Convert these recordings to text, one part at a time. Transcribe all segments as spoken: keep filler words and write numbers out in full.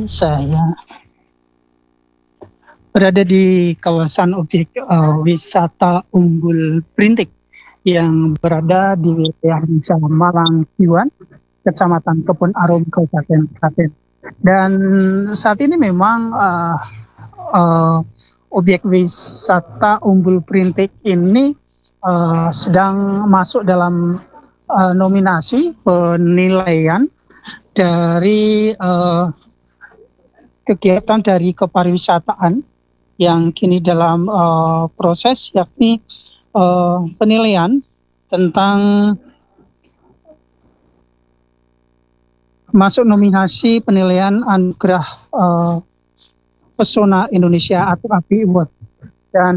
saya berada di kawasan objek uh, wisata Umbul Brintik yang berada di wilayah Desa Malang Ciwan, Kecamatan Kebun Arum, Kabupaten Klaten. Dan saat ini memang uh, uh, objek wisata Umbul Brintik ini uh, sedang masuk dalam uh, nominasi penilaian dari uh, kegiatan dari kepariwisataan yang kini dalam uh, proses, yakni uh, penilaian tentang masuk nominasi penilaian anugerah uh, pesona Indonesia atau A P I Award. Dan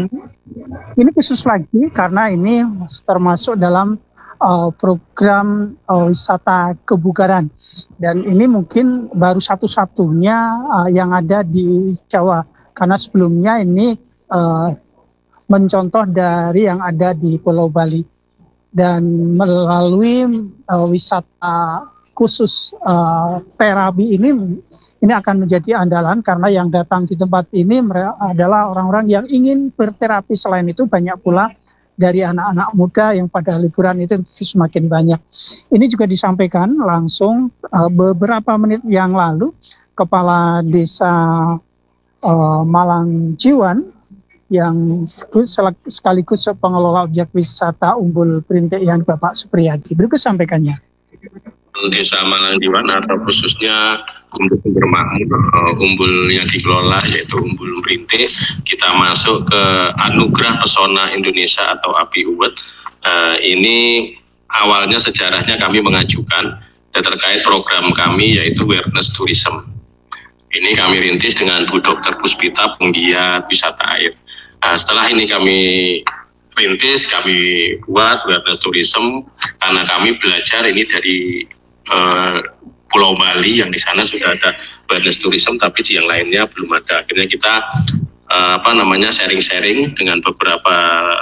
ini khusus lagi karena ini termasuk dalam Uh, program uh, wisata kebugaran, dan ini mungkin baru satu-satunya uh, yang ada di Jawa, karena sebelumnya ini uh, mencontoh dari yang ada di Pulau Bali. Dan melalui uh, wisata khusus uh, terapi ini ini akan menjadi andalan, karena yang datang di tempat ini adalah orang-orang yang ingin berterapi. Selain itu banyak pula dari anak-anak muda yang pada liburan itu semakin banyak. Ini juga disampaikan langsung uh, beberapa menit yang lalu Kepala Desa uh, Malang Ciwan yang sekaligus pengelola objek wisata Umbul Brintik yang Bapak Supriyadi. Berikut sampaikannya. Desa Malang Ciwan atau khususnya untuk sumber makmur uh, umbul yang dikelola yaitu Umbul Brintik, kita masuk ke Anugerah Pesona Indonesia atau A P I Award. Uh, ini awalnya sejarahnya kami mengajukan dan terkait program kami yaitu Awareness Tourism. Ini kami rintis dengan Bu Dokter Puspita, penggiat wisata air. Nah, setelah ini kami rintis, kami buat Awareness Tourism karena kami belajar ini dari uh, Pulau Bali yang di sana sudah ada awareness tourism, tapi di yang lainnya belum ada. Akhirnya kita uh, apa namanya sharing-sharing dengan beberapa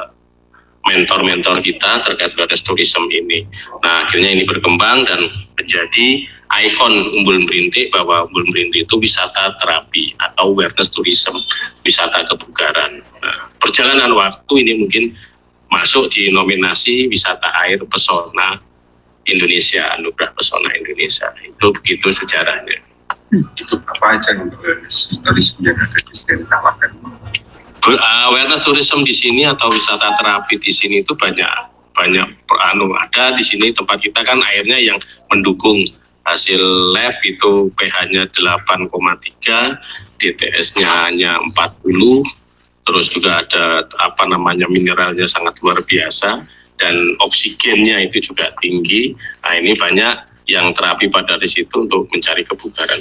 mentor-mentor kita terkait awareness tourism ini. Nah, akhirnya ini berkembang dan menjadi ikon Umbul Brintik, bahwa Umbul Brintik itu wisata terapi atau awareness tourism, wisata kebugaran. Nah, perjalanan waktu ini mungkin masuk di nominasi wisata air pesona Indonesia, Anugerah Pesona Indonesia. Itu begitu sejarahnya. Hmm. Itu apa aja untuk tourism yang ada di sini tawarkan? Awareness tourism di sini atau wisata terapi di sini itu banyak banyak anu ada di sini. Tempat kita kan airnya yang mendukung, hasil lab itu pH-nya delapan koma tiga, D T S-nya hanya empat puluh, terus juga ada apa namanya mineralnya sangat luar biasa. Dan oksigennya itu juga tinggi. Nah, ini banyak yang terapi pada di situ untuk mencari kebugaran.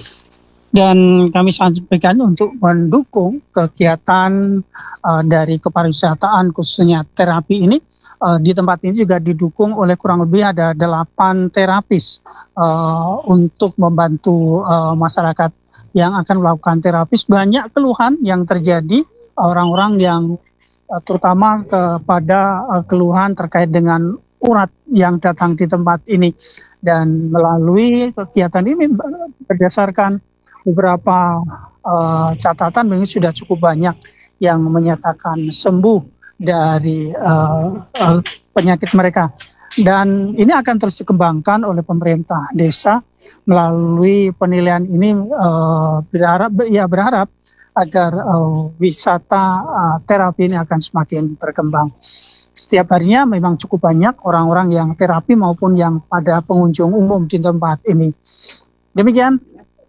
Dan kami sampaikan untuk mendukung kegiatan uh, dari kepariwisataan khususnya terapi ini, uh, di tempat ini juga didukung oleh kurang lebih ada delapan terapis uh, untuk membantu uh, masyarakat yang akan melakukan terapis. Banyak keluhan yang terjadi, orang-orang yang terutama kepada uh, keluhan terkait dengan urat yang datang di tempat ini. Dan melalui kegiatan ini berdasarkan beberapa uh, catatan memang sudah cukup banyak yang menyatakan sembuh dari uh, uh, penyakit mereka. Dan ini akan terus dikembangkan oleh pemerintah desa melalui penilaian ini, uh, berharap ya berharap agar uh, wisata uh, terapi ini akan semakin berkembang. Setiap harinya memang cukup banyak orang-orang yang terapi maupun yang pada pengunjung umum di tempat ini. Demikian,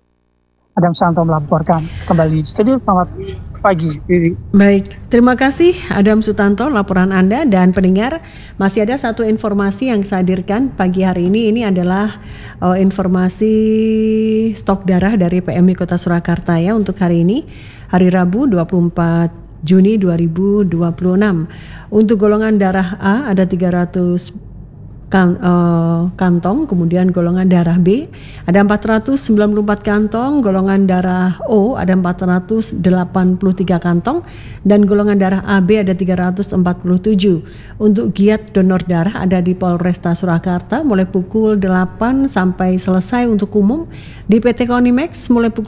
Adam Sutanto melaporkan kembali studio. Selamat pagi. Baik, terima kasih Adam Sutanto laporan Anda. Dan pendengar, masih ada satu informasi yang saya hadirkan pagi hari ini. Ini adalah uh, informasi stok darah dari P M I Kota Surakarta ya untuk hari ini, hari Rabu dua puluh empat Juni dua ribu dua puluh enam. Untuk golongan darah A ada tiga ratus kan, uh, kantong, kemudian golongan darah B ada empat ratus sembilan puluh empat kantong, golongan darah O ada empat ratus delapan puluh tiga kantong, dan golongan darah A B ada tiga ratus empat puluh tujuh. Untuk giat donor darah ada di Polresta Surakarta mulai pukul delapan sampai selesai untuk umum, di P T Konimax mulai pukul